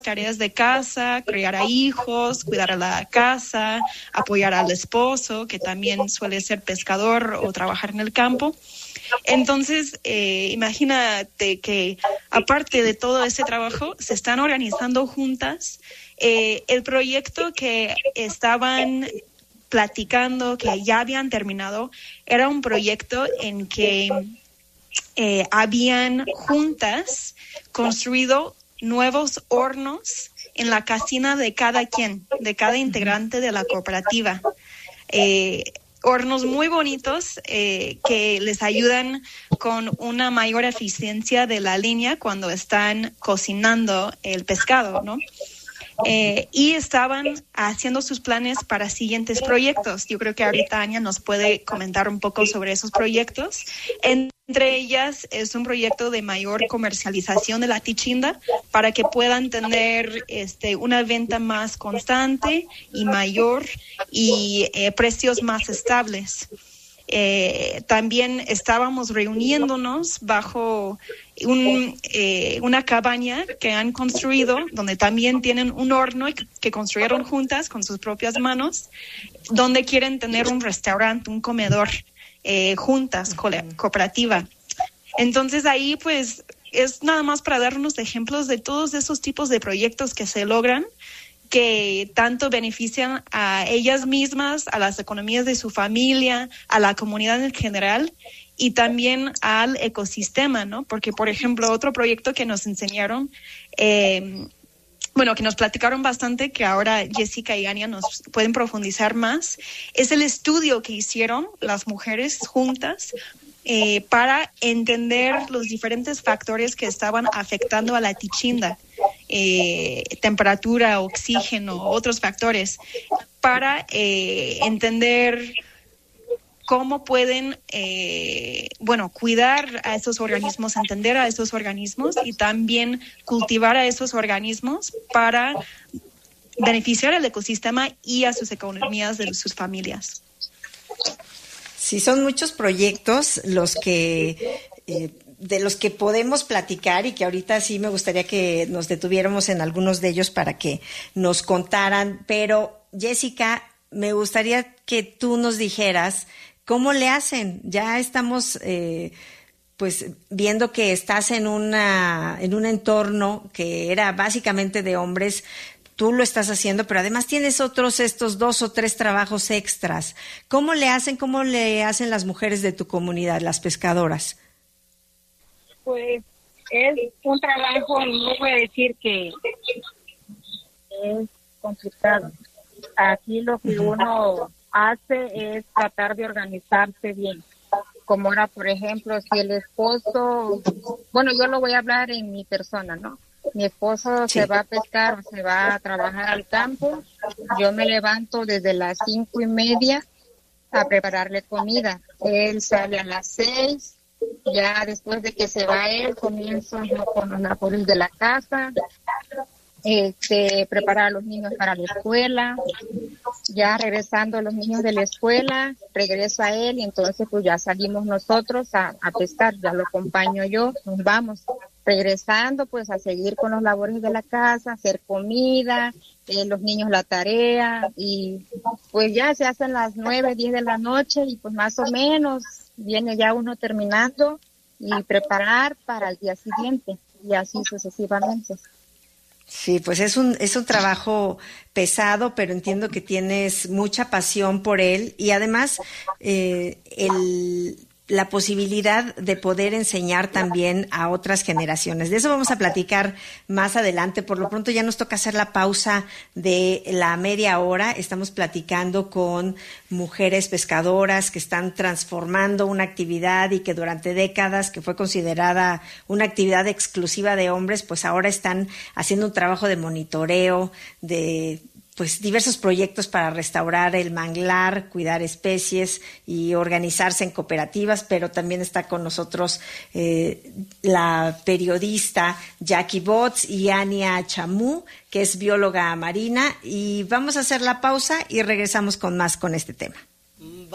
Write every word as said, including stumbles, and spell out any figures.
tareas de casa, criar a hijos, cuidar a la casa, apoyar al esposo, que también suele ser pescador o trabajar en el campo. Entonces, eh, imagínate que aparte de todo ese trabajo, se están organizando juntas. Eh, el proyecto que estaban platicando, que ya habían terminado, era un proyecto en que eh, habían juntas construido nuevos hornos en la cocina de cada quien, de cada integrante de la cooperativa. Eh, hornos muy bonitos eh, que les ayudan con una mayor eficiencia de la leña cuando están cocinando el pescado, ¿no? Eh, y estaban haciendo sus planes para siguientes proyectos. Yo creo que ahorita Anya nos puede comentar un poco sobre esos proyectos. Entre ellas es un proyecto de mayor comercialización de la tichinda para que puedan tener este, una venta más constante y mayor y eh, precios más estables. Eh, también estábamos reuniéndonos bajo un, eh, una cabaña que han construido, donde también tienen un horno que, que construyeron juntas con sus propias manos, donde quieren tener un restaurante, un comedor eh, juntas, co- cooperativa. Entonces ahí pues es nada más para darnos ejemplos de todos esos tipos de proyectos que se logran, que tanto benefician a ellas mismas, a las economías de su familia, a la comunidad en general y también al ecosistema, ¿no? Porque, por ejemplo, otro proyecto que nos enseñaron, eh, bueno, que nos platicaron bastante, que ahora Jessica y Anya nos pueden profundizar más, es el estudio que hicieron las mujeres juntas eh, para entender los diferentes factores que estaban afectando a la tichinda. Eh, temperatura, oxígeno, otros factores, para eh, entender cómo pueden, eh, bueno, cuidar a esos organismos, entender a esos organismos y también cultivar a esos organismos para beneficiar al ecosistema y a sus economías de sus familias. Sí, son muchos proyectos los que... Eh, de los que podemos platicar y que ahorita sí me gustaría que nos detuviéramos en algunos de ellos para que nos contaran. Pero, Jessica, me gustaría que tú nos dijeras cómo le hacen. Ya estamos eh, pues viendo que estás en una en un entorno que era básicamente de hombres. Tú lo estás haciendo, pero además tienes otros estos dos o tres trabajos extras. ¿Cómo le hacen? ¿Cómo le hacen las mujeres de tu comunidad, las pescadoras? Pues es un trabajo, no voy a decir que es complicado. Aquí lo que uno hace es tratar de organizarse bien. Como ahora, por ejemplo, si el esposo, bueno, yo lo voy a hablar en mi persona, ¿no? Mi esposo sí. se va a pescar o se va a trabajar al campo, yo me levanto desde las cinco y media a prepararle comida. Él sale a las seis. Ya después de que se va él, comienzo yo con los labores de la casa, este, preparar a los niños para la escuela, ya regresando los niños de la escuela, regreso a él y entonces pues ya salimos nosotros a, a pescar, ya lo acompaño yo, nos vamos regresando pues a seguir con los labores de la casa, hacer comida, eh, los niños la tarea y pues ya se hacen las nueve, diez de la noche y pues más o menos viene ya uno terminando y preparar para el día siguiente y así sucesivamente. Sí, pues es un es un trabajo pesado, pero entiendo que tienes mucha pasión por él y además eh, el la posibilidad de poder enseñar también a otras generaciones. De eso vamos a platicar más adelante. Por lo pronto ya nos toca hacer la pausa de la media hora. Estamos platicando con mujeres pescadoras que están transformando una actividad y que durante décadas, que fue considerada una actividad exclusiva de hombres, pues ahora están haciendo un trabajo de monitoreo, de pues diversos proyectos para restaurar el manglar, cuidar especies y organizarse en cooperativas, pero también está con nosotros eh, la periodista Jackie Botts y Anya Chamú, que es bióloga marina, y vamos a hacer la pausa y regresamos con más con este tema.